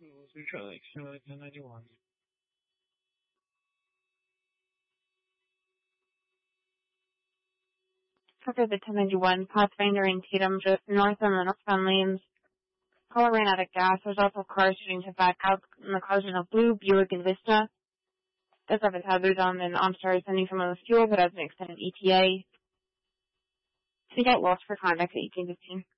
Like 1091. After the 1091, Pathfinder and Tatum just north on the northbound lanes. Caller ran out of gas. There's also cars shooting to back out in the collision of Blue, Buick, and Vista. Does have its hazards on, and OnStar is sending someone with fuel, but has an extended ETA. So you get lost for contact at 1815.